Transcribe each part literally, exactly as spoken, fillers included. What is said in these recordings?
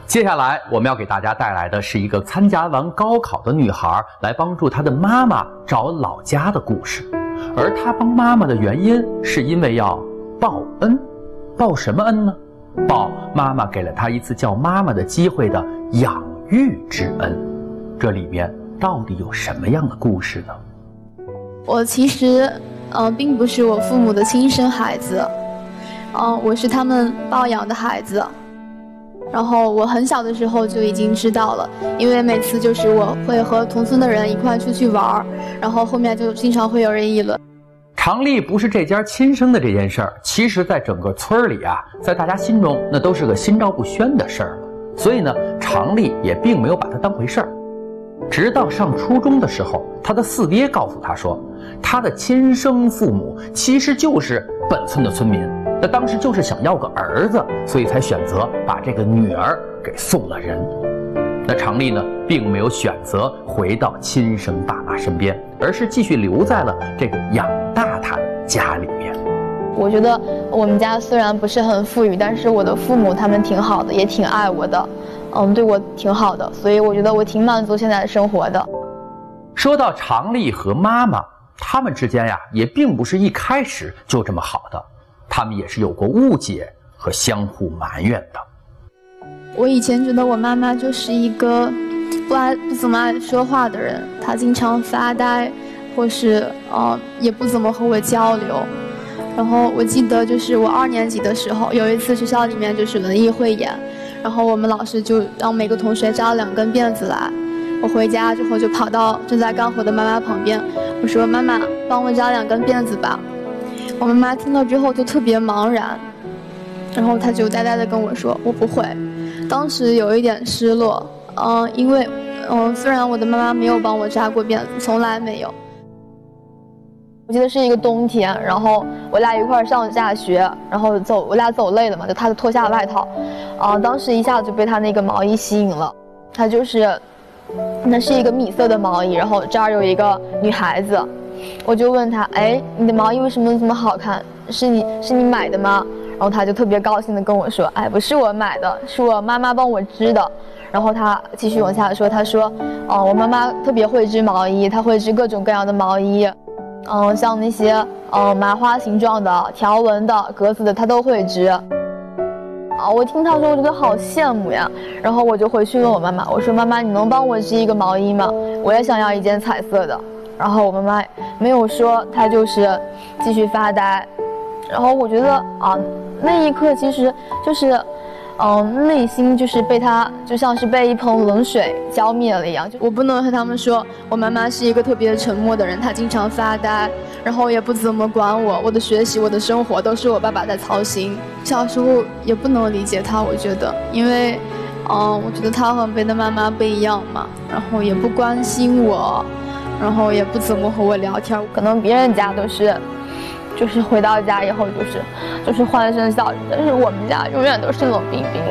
接下来我们要给大家带来的是一个参加完高考的女孩来帮助她的妈妈找老家的故事。而她帮妈妈的原因是因为要报恩。报什么恩呢？报妈妈给了她一次叫妈妈的机会的养育之恩。这里面到底有什么样的故事呢？ 我其实呃并不是我父母的亲生孩子，嗯、呃，我是他们抱养的孩子。然后我很小的时候就已经知道了，因为每次就是我会和同村的人一块出去玩，然后后面就经常会有人议论。 常丽不是这家亲生的这件事儿，其实在整个村里啊，在大家心中那都是个心照不宣的事儿了。所以呢，常丽也并没有把它当回事儿。直到上初中的时候，他的四爹告诉他说，他的亲生父母其实就是本村的村民。那当时就是想要个儿子，所以才选择把这个女儿给送了人。那常丽呢，并没有选择回到亲生爸妈身边，而是继续留在了这个养大她的家里面。 我觉得我们家虽然不是很富裕，但是我的父母他们挺好的，也挺爱我的，嗯，对我挺好的，所以我觉得我挺满足现在的生活的。 说到常丽和妈妈，他们之间呀，也并不是一开始就这么好的。他们也是有过误解和相互埋怨的。 我以前觉得我妈妈就是一个不爱不怎么爱说话的人，她经常发呆，或是呃也不怎么和我交流。然后我记得就是我二年级的时候，有一次学校里面就是文艺汇演，然后我们老师就让每个同学扎两根辫子来。我回家之后就跑到正在干活的妈妈旁边，我说：“妈妈，帮我扎两根辫子吧。”我妈妈听到之后就特别茫然，然后她就呆呆地跟我说：“我不会。”当时有一点失落，嗯、呃，因为，嗯、呃，虽然我的妈妈没有帮我扎过辫子，从来没有。我记得是一个冬天，然后我俩一块上下学，然后走，我俩走累了嘛，就她就脱下外套，啊、呃，当时一下子就被她那个毛衣吸引了，她就是，那是一个米色的毛衣，然后这儿有一个女孩子。我就问他，哎，你的毛衣为什么这么好看？是你是你买的吗？然后他就特别高兴地跟我说，哎，不是我买的，是我妈妈帮我织的。然后他继续往下说，他说，哦，我妈妈特别会织毛衣，她会织各种各样的毛衣，嗯、呃，像那些呃麻花形状的、条纹的、格子的，她都会织。啊，我听他说，我觉得好羡慕呀。然后我就回去问我妈妈，我说妈妈，你能帮我织一个毛衣吗？我也想要一件彩色的。然后我妈妈没有说，她就是继续发呆。然后我觉得啊，那一刻其实就是，嗯、呃，内心就是被她就像是被一盆冷水浇灭了一样。就我不能和他们说，我妈妈是一个特别沉默的人，她经常发呆，然后也不怎么管我，我的学习、我的生活都是我爸爸在操心。小时候也不能理解她，我觉得，因为，嗯，我觉得她和别的妈妈不一样嘛，然后也不关心我。然后也不怎么和我聊天，可能别人家都是，就是回到家以后就是就是欢声笑语，但是我们家永远都是冷冰冰。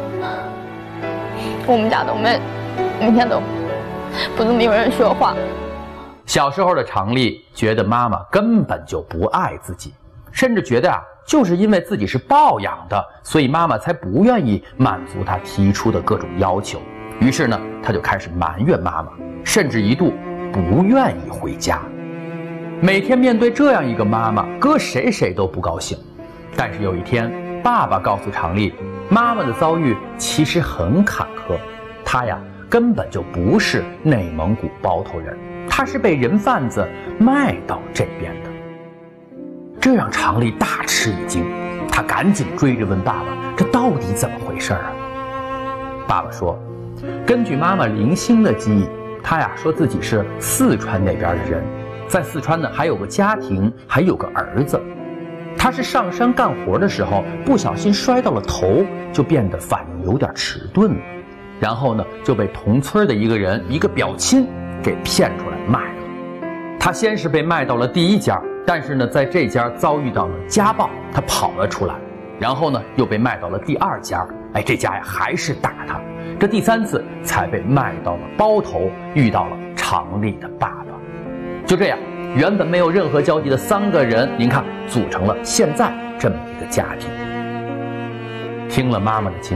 我们家都没每天都不怎么有人说话。 小时候的常丽觉得妈妈根本就不爱自己，甚至觉得啊，就是因为自己是抱养的，所以妈妈才不愿意满足她提出的各种要求。于是呢，她就开始埋怨妈妈，甚至一度不愿意回家。每天面对这样一个妈妈，搁谁谁都不高兴。但是有一天，爸爸告诉常丽，妈妈的遭遇其实很坎坷，她呀根本就不是内蒙古包头人，她是被人贩子卖到这边的。这让常丽大吃一惊，她赶紧追着问爸爸，这到底怎么回事啊？爸爸说，根据妈妈零星的记忆，她呀说自己是四川那边的人，在四川呢还有个家庭，还有个儿子。她是上山干活的时候不小心摔到了头，就变得反应有点迟钝了，然后呢就被同村的一个人一个表亲给骗出来卖了。她先是被卖到了第一家，但是呢在这家遭遇到了家暴，她跑了出来，然后呢又被卖到了第二家，哎，这家呀还是打她，这第三次才被卖到了包头，遇到了常丽的爸爸。就这样，原本没有任何交集的三个人，您看组成了现在这么一个家庭。听了妈妈的经历，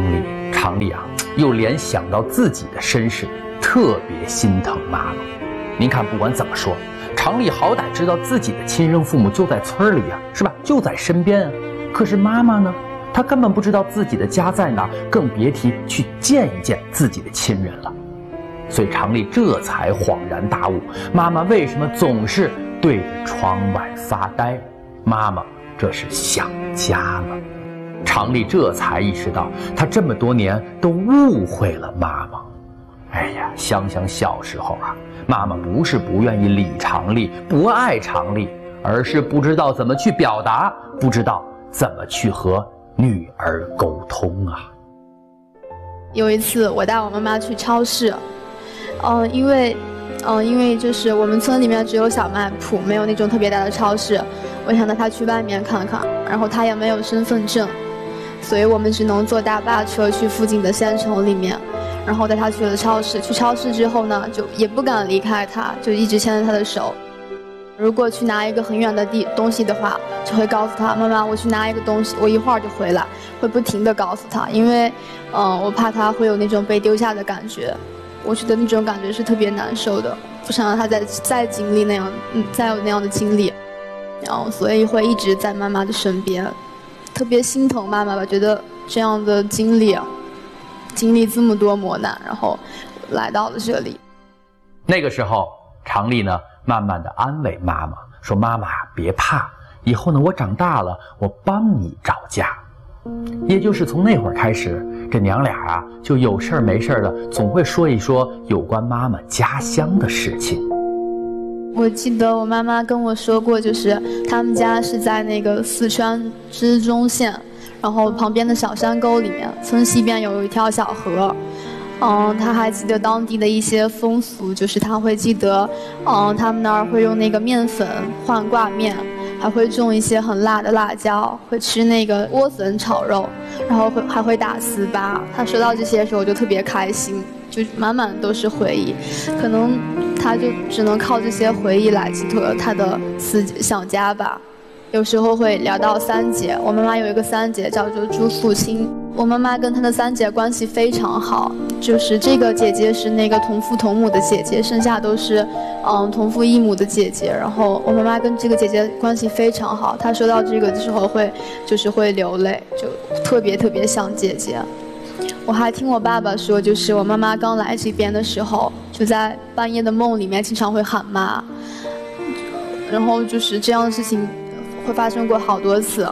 常丽啊，又联想到自己的身世，特别心疼妈妈。您看，不管怎么说，常丽好歹知道自己的亲生父母就在村里啊，是吧？就在身边啊。可是妈妈呢，她根本不知道自己的家在哪，更别提去见一见自己的亲人了。所以常丽这才恍然大悟，妈妈为什么总是对着窗外发呆？妈妈这是想家了。常丽这才意识到，她这么多年都误会了妈妈。哎呀，想想小时候啊，妈妈不是不愿意理常丽，不爱常丽，而是不知道怎么去表达，不知道怎么去和女儿沟通啊。 有一次，我带我妈妈去超市，嗯、呃，因为，嗯、呃，因为就是我们村里面只有小卖铺，没有那种特别大的超市。我想带她去外面看看，然后她也没有身份证，所以我们只能坐大巴车去附近的县城里面，然后带她去了超市。去超市之后呢，就也不敢离开她，就一直牵着她的手。如果去拿一个很远的地东西的话，就会告诉她妈妈，我去拿一个东西，我一会儿就回来，会不停地告诉她，因为，嗯、呃，我怕她会有那种被丢下的感觉。我觉得那种感觉是特别难受的，不想让她再再经历那样，嗯，再有那样的经历，然后所以会一直在妈妈的身边，特别心疼妈妈吧，觉得这样的经历，经历这么多磨难，然后来到了这里。 那个时候，常丽呢，慢慢的安慰妈妈说：“妈妈别怕，以后呢，我长大了，我帮你找家。”也就是从那会儿开始，这娘俩啊，就有事儿没事儿的，总会说一说有关妈妈家乡的事情。 我记得我妈妈跟我说过，就是他们家是在那个四川支中县，然后旁边的小山沟里面，村西边有一条小河。嗯，他还记得当地的一些风俗，就是他会记得，嗯，他们那儿会用那个面粉换挂面，还会种一些很辣的辣椒，会吃那个莴笋炒肉，然后会还会打糍粑。他说到这些的时候，我就特别开心，就满满都是回忆。可能他就只能靠这些回忆来寄托他的思想家吧。有时候会聊到三姐，我妈妈有一个三姐叫做朱素清，我妈妈跟她的三姐关系非常好，就是这个姐姐是那个同父同母的姐姐，剩下都是嗯同父异母的姐姐。然后我妈妈跟这个姐姐关系非常好，她说到这个的时候会就是会流泪，就特别特别像姐姐。我还听我爸爸说，就是我妈妈刚来这边的时候，就在半夜的梦里面经常会喊妈，然后就是这样的事情会发生过好多次。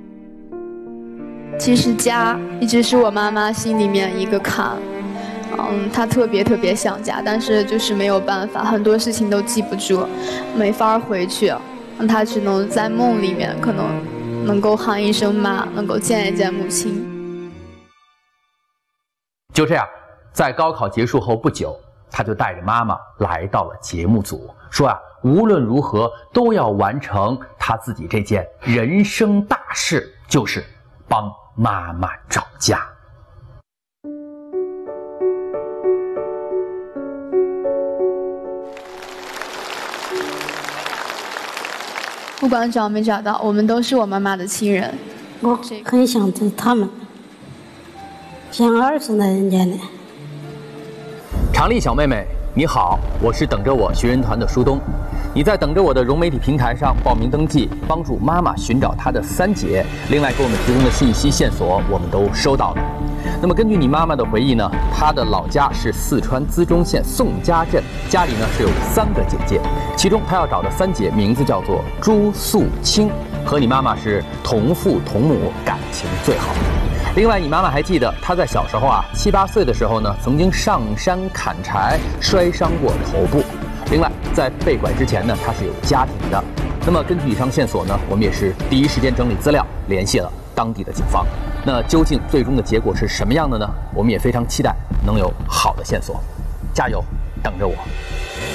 其实家一直是我妈妈心里面一个坎，嗯，她特别特别想家，但是就是没有办法，很多事情都记不住，没法回去，她只能在梦里面可能能够喊一声妈，能够见一见母亲。 就这样，在高考结束后不久，他就带着妈妈来到了节目组，说啊，无论如何都要完成他自己这件人生大事，就是帮妈妈找家。 不管找没找到，我们都是我妈妈的亲人。 我很想着他们，像儿子那人家的。 常丽小妹妹，你好，我是等着我学人团的舒东。你在等着我的融媒体平台上报名登记，帮助妈妈寻找她的三姐。另外给我们提供的信息线索，我们都收到了。那么根据你妈妈的回忆呢，她的老家是四川资中县宋家镇，家里呢是有三个姐姐，其中她要找的三姐名字叫做朱素清，和你妈妈是同父同母，感情最好。另外，你妈妈还记得她在小时候啊，七八岁的时候呢，曾经上山砍柴摔伤过头部。另外，在被拐之前呢，她是有家庭的。那么根据以上线索呢，我们也是第一时间整理资料，联系了当地的警方。那究竟最终的结果是什么样的呢？我们也非常期待能有好的线索。加油，等着我。